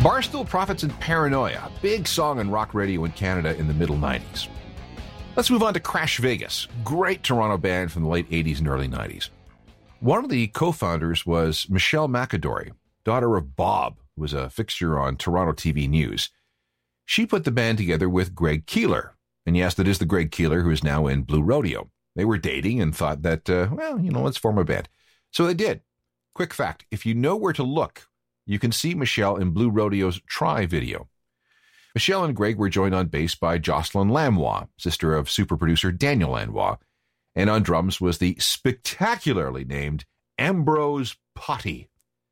Barstool Prophets and Paranoia, a big song on rock radio in Canada in the middle 90s. Let's move on to Crash Vegas, great Toronto band from the late 80s and early 90s. One of the co-founders was Michelle McAdory, daughter of Bob, who was a fixture on Toronto TV News. She put the band together with Greg Keeler, and yes, that is the Greg Keeler who is now in Blue Rodeo. They were dating and thought that, let's form a band. So they did. Quick fact, if you know where to look, you can see Michelle in Blue Rodeo's Try video. Michelle and Greg were joined on bass by Jocelyn Lanois, sister of super producer Daniel Lanois, and on drums was the spectacularly named Ambrose Potty.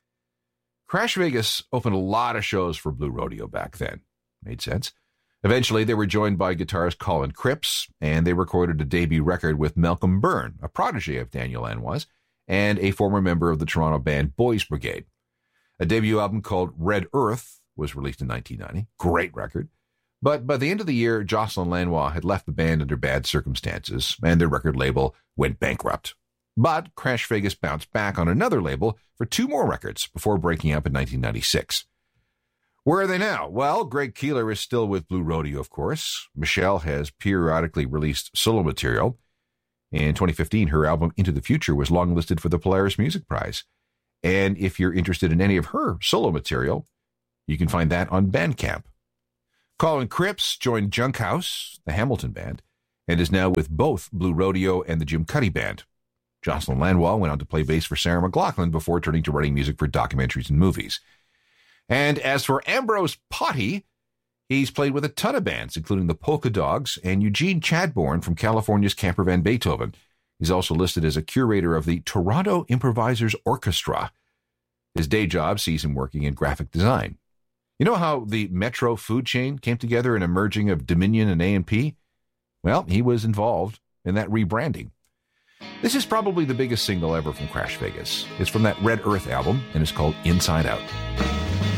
Crash Vegas opened a lot of shows for Blue Rodeo back then. Made sense. Eventually, they were joined by guitarist Colin Cripps, and they recorded a debut record with Malcolm Byrne, a protege of Daniel Lanois, and a former member of the Toronto band Boys Brigade. A debut album called Red Earth was released in 1990. Great record. But by the end of the year, Jocelyn Lanois had left the band under bad circumstances, and their record label went bankrupt. But Crash Vegas bounced back on another label for 2 more records before breaking up in 1996. Where are they now? Well, Greg Keeler is still with Blue Rodeo, of course. Michelle has periodically released solo material. In 2015, her album Into the Future was longlisted for the Polaris Music Prize. And if you're interested in any of her solo material, you can find that on Bandcamp. Colin Cripps joined Junk House, the Hamilton band, and is now with both Blue Rodeo and the Jim Cuddy band. Jocelyn Lanois went on to play bass for Sarah McLachlan before turning to writing music for documentaries and movies. And as for Ambrose Potty, he's played with a ton of bands, including the Polka Dogs and Eugene Chadbourne from California's Camper Van Beethoven. He's also listed as a curator of the Toronto Improvisers Orchestra. His day job sees him working in graphic design. You know how the Metro food chain came together in a merging of Dominion and A&P? Well, he was involved in that rebranding. This is probably the biggest single ever from Crash Vegas. It's from that Red Earth album, and it's called Inside Out.